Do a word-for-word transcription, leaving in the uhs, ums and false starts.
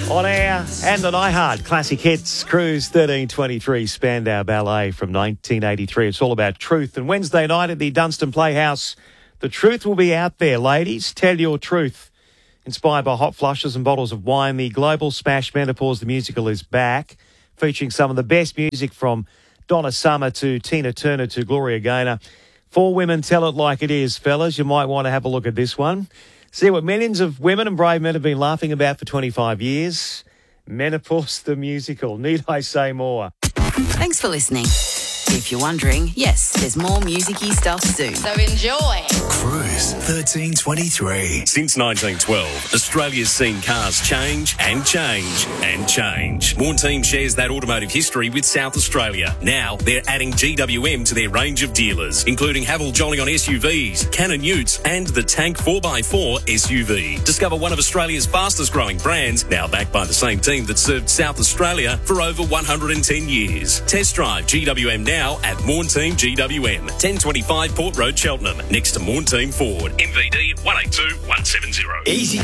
On air and on iHeart, classic hits, Cruise thirteen twenty-three, Spandau Ballet from nineteen eighty-three. It's all about truth. And Wednesday night at the Dunstan Playhouse, the truth will be out there, ladies. Tell your truth. Inspired by hot flushes and bottles of wine, the Global Smash Menopause the Musical is back, featuring some of the best music from Donna Summer to Tina Turner to Gloria Gaynor. Four women tell it like it is, fellas. You might want to have a look at this one. See what millions of women and brave men have been laughing about for twenty-five years. Menopause the Musical. Need I say more? Thanks for listening. If you're wondering, yes, there's more music-y stuff soon. So enjoy. Cruise thirteen twenty-three. Since nineteen twelve, Australia's seen cars change and change and change. Morn Team shares that automotive history with South Australia. Now they're adding G W M to their range of dealers, including Haval Jolly on S U Vs, Cannon Utes and the Tank four by four S U V. Discover one of Australia's fastest growing brands, now backed by the same team that served South Australia for over one hundred ten years. Test drive G W M now at Morn Team G W M, ten twenty-five Port Road, Cheltenham, next to Morn Team Ford. M V D one eight two one seven zero. Easy